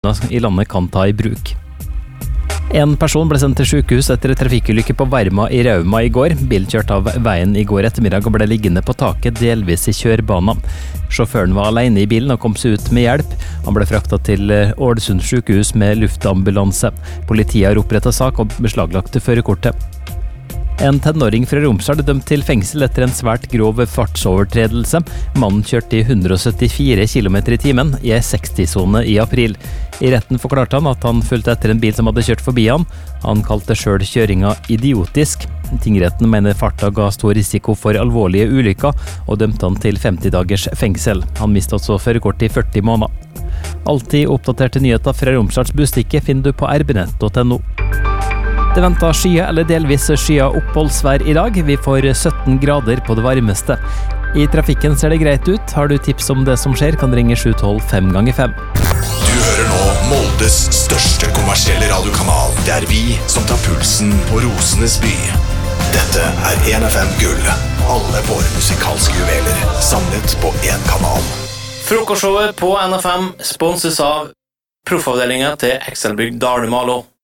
i landet kan ta i bruk. En person ble sendt til sykehus etter trafikkulykke på Verma i Rauma i går. Bilen kjørte av veien i går ettermiddag og ble liggende på taket delvis i kjørbanen. Sjåføren var alene i bilen og kom seg ut med hjelp. Han ble fraktet til Ålesund sykehus med luftambulanse. Politiet har opprettet sak og beslaglagt førerkortet. En tenåring fra Romsdal er dømt til fengsel etter en svært grov fartsovertredelse. Mannen kjørte i 174 km i timen i en 60-sone i april. I retten forklarte han at han fulgte etter en bil som hadde kjørt forbi han. Han kalte selv kjøringa idiotisk. Tingretten mener farta ga stor risiko for alvorlige ulykker, og dømte han til 50 dagers fengsel. Han mistet også førerkortet i 40 måneder. Alltid oppdaterte nyheter fra Romsdals Bustikke finner du på rbnett.no. Det venter skyer eller delvis skyer oppholdsvær i dag. Vi får 17 grader på det varmeste. I trafikken ser det greit ut. Har du tips om det som skjer, kan ringe 712 5 ganger 5. Du hører nå Moldes største kommersielle radiokanal. Det er vi som tar pulsen på Rosenes by. Dette er 1FM Gull. Alle våre musikalske juveler samlet på en kanal. Frokostshowet på NFM sponses av proffavdelingen til Excelbygg Dalumalo.